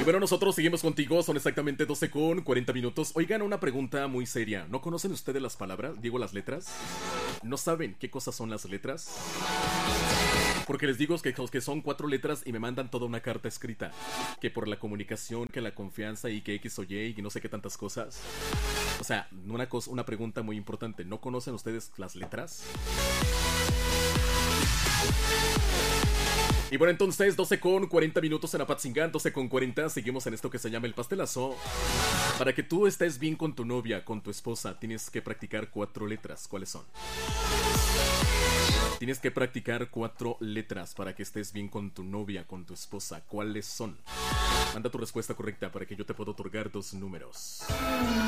bueno, nosotros seguimos contigo, son exactamente 12 con 40 minutos. Oigan, una pregunta muy seria. ¿No conocen ustedes las palabras? Digo, las letras. ¿No saben qué cosas son las letras? Porque les digo que son 4 letras y me mandan toda una carta escrita. Que por la comunicación, que la confianza y que X o Y y no sé qué tantas cosas. O sea, una pregunta muy importante. ¿No conocen ustedes las letras? Y bueno, entonces 12 con 40 minutos en Apatzingán, 12 con 40. Seguimos en esto que se llama el pastelazo. Para que tú estés bien con tu novia, con tu esposa, tienes que practicar 4 letras. ¿Cuáles son? Tienes que practicar 4 letras para que estés bien con tu novia, con tu esposa. ¿Cuáles son? Manda tu respuesta correcta para que yo te pueda otorgar 2 números.